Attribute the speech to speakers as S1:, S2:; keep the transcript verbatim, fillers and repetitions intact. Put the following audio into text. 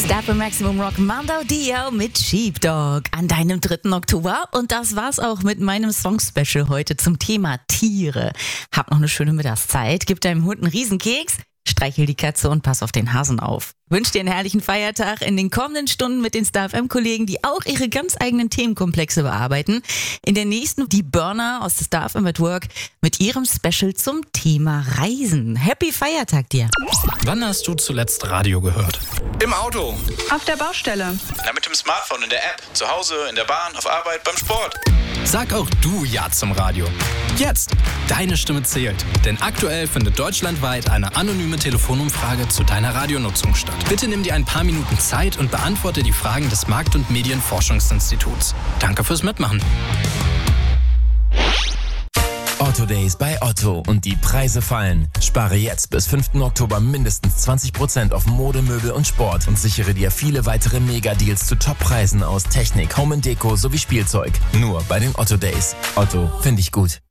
S1: Star für Maximum Rock Mando Dio mit Sheepdog an deinem dritten Oktober. Und das war's auch mit meinem Song-Special heute zum Thema Tiere. Hab noch eine schöne Mittagszeit, gib deinem Hund einen Riesenkeks, streichel die Katze und pass auf den Hasen auf. Wünsch dir einen herrlichen Feiertag in den kommenden Stunden mit den Star F M-Kollegen, die auch ihre ganz eigenen Themenkomplexe bearbeiten. In der nächsten die Burner aus der Star F M at Work mit ihrem Special zum Thema Reisen. Happy Feiertag dir!
S2: Wann hast du zuletzt Radio gehört?
S3: Im Auto.
S4: Auf der Baustelle.
S3: Na, mit dem Smartphone, in der App. Zu Hause, in der Bahn, auf Arbeit, beim Sport.
S2: Sag auch du Ja zum Radio. Jetzt! Deine Stimme zählt. Denn aktuell findet deutschlandweit eine anonyme Telefonumfrage zu deiner Radionutzung statt. Bitte nimm dir ein paar Minuten Zeit und beantworte die Fragen des Markt- und Medienforschungsinstituts. Danke fürs Mitmachen.
S5: Otto Days bei Otto und die Preise fallen. Spare jetzt bis fünften Oktober mindestens zwanzig Prozent auf Mode, Möbel und Sport und sichere dir viele weitere Mega-Deals zu Top-Preisen aus Technik, Home and Deko sowie Spielzeug. Nur bei den Otto Days. Otto, finde ich gut.